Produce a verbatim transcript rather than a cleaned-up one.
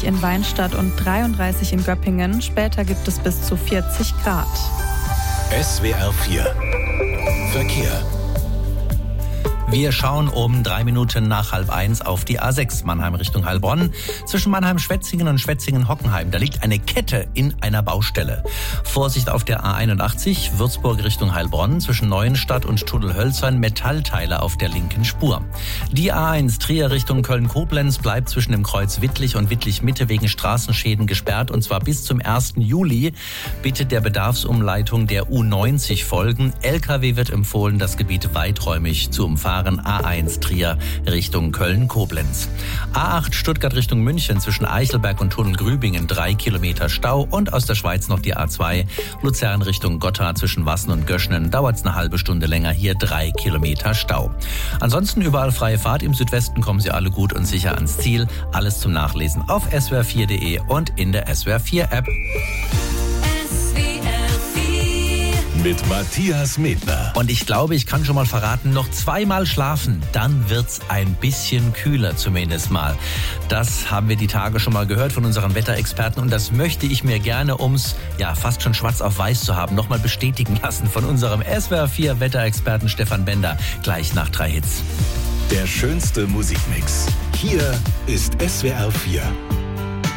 zweiunddreißig in Weinstadt und dreiunddreißig in Göppingen. Später gibt es bis zu vierzig Grad. S W R vier Verkehr. Wir schauen um drei Minuten nach halb eins auf die A sechs Mannheim Richtung Heilbronn. Zwischen Mannheim-Schwetzingen und Schwetzingen-Hockenheim. Da liegt eine Kette in einer Baustelle. Vorsicht auf der A einundachtzig Würzburg Richtung Heilbronn. Zwischen Neuenstadt und Tunnelhölzern Metallteile auf der linken Spur. Die A eins Trier Richtung Köln-Koblenz bleibt zwischen dem Kreuz Wittlich und Wittlich-Mitte wegen Straßenschäden gesperrt. Und zwar bis zum ersten Juli. Bitte der Bedarfsumleitung der U neunzig folgen. L K W wird empfohlen, das Gebiet weiträumig zu umfahren. A eins Trier Richtung Köln-Koblenz. A acht Stuttgart Richtung München zwischen Eichelberg und Tunnel-Grübingen drei Kilometer Stau. Und aus der Schweiz noch die A zwei Luzern Richtung Gotha zwischen Wassen und Göschnen. Dauert es eine halbe Stunde länger, hier drei Kilometer Stau. Ansonsten überall freie Fahrt. Im Südwesten kommen Sie alle gut und sicher ans Ziel. Alles zum Nachlesen auf S W R vier punkt de und in der S W R vier App. Mit Matthias Medner. Und ich glaube, ich kann schon mal verraten, noch zweimal schlafen, dann wird's ein bisschen kühler zumindest mal. Das haben wir die Tage schon mal gehört von unseren Wetterexperten und das möchte ich mir gerne, ums ja fast schon schwarz auf weiß zu haben, nochmal bestätigen lassen von unserem S W R vier Wetterexperten Stefan Bender, gleich nach drei Hits. Der schönste Musikmix. Hier ist S W R vier.